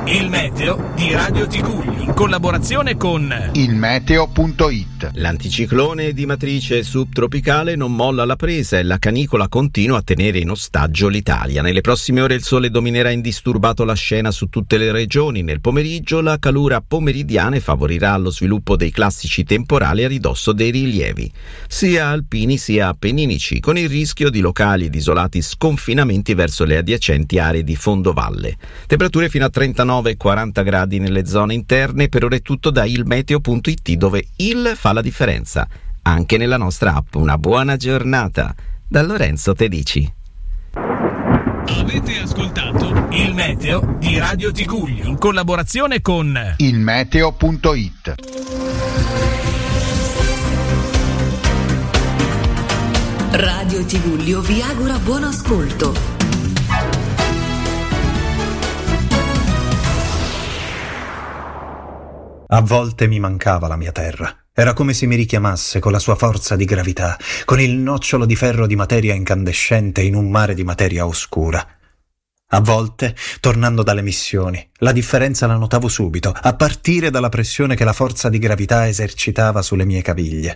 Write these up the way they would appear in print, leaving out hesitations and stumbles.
Il meteo di Radio Tigulli in collaborazione con ilmeteo.it. L'anticiclone di matrice subtropicale non molla la presa e la canicola continua a tenere in ostaggio l'Italia. Nelle prossime ore il sole dominerà indisturbato la scena su tutte le regioni. Nel pomeriggio la calura pomeridiana favorirà lo sviluppo dei classici temporali a ridosso dei rilievi, sia alpini sia appenninici, con il rischio di locali ed isolati sconfinamenti verso le adiacenti aree di fondovalle. Temperature fino a 39 e 40 gradi nelle zone interne. Per ora è tutto da ilmeteo.it, dove il fa la differenza anche nella nostra app. Una buona giornata da Lorenzo Tedici. Avete ascoltato il meteo di Radio Tigulli in collaborazione con ilmeteo.it. Radio Tigullio vi augura buon ascolto. A volte mi mancava la mia terra. Era come se mi richiamasse con la sua forza di gravità, con il nocciolo di ferro di materia incandescente in un mare di materia oscura. A volte, tornando dalle missioni, la differenza la notavo subito, a partire dalla pressione che la forza di gravità esercitava sulle mie caviglie.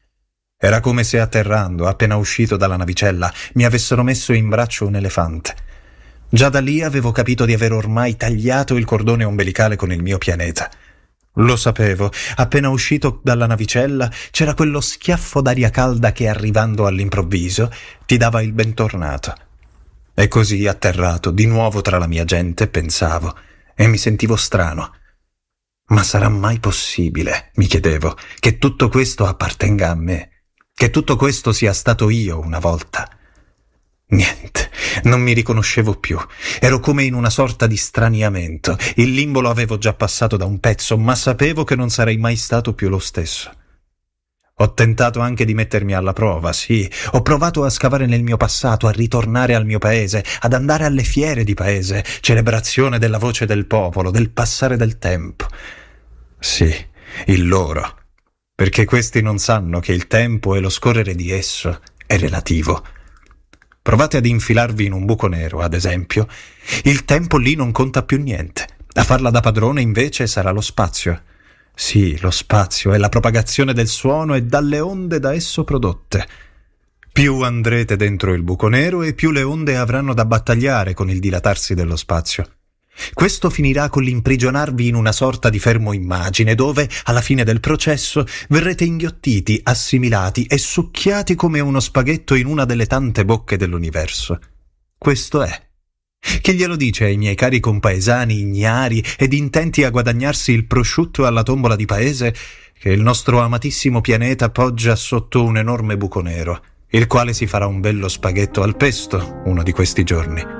Era come se atterrando, appena uscito dalla navicella, mi avessero messo in braccio un elefante. Già da lì avevo capito di aver ormai tagliato il cordone ombelicale con il mio pianeta. Lo sapevo, appena uscito dalla navicella c'era quello schiaffo d'aria calda che, arrivando all'improvviso, ti dava il bentornato. E così, atterrato di nuovo tra la mia gente, pensavo, e mi sentivo strano. Ma sarà mai possibile, mi chiedevo, che tutto questo appartenga a me? Che tutto questo sia stato io una volta? Niente, non mi riconoscevo più. Ero come in una sorta di straniamento. Il limbo lo avevo già passato da un pezzo, ma sapevo che non sarei mai stato più lo stesso. Ho tentato anche di mettermi alla prova, sì. Ho provato a scavare nel mio passato, a ritornare al mio paese, ad andare alle fiere di paese, celebrazione della voce del popolo, del passare del tempo. Sì, il loro. Perché questi non sanno che il tempo e lo scorrere di esso è relativo. Provate ad infilarvi in un buco nero, ad esempio. Il tempo lì non conta più niente. A farla da padrone invece sarà lo spazio. Sì, lo spazio è la propagazione del suono e dalle onde da esso prodotte. Più andrete dentro il buco nero e più le onde avranno da battagliare con il dilatarsi dello spazio. Questo finirà con l'imprigionarvi in una sorta di fermo immagine dove, alla fine del processo, verrete inghiottiti, assimilati e succhiati come uno spaghetto in una delle tante bocche dell'universo. Questo è. Chi glielo dice ai miei cari compaesani ignari ed intenti a guadagnarsi il prosciutto alla tombola di paese che il nostro amatissimo pianeta poggia sotto un enorme buco nero, il quale si farà un bello spaghetto al pesto uno di questi giorni?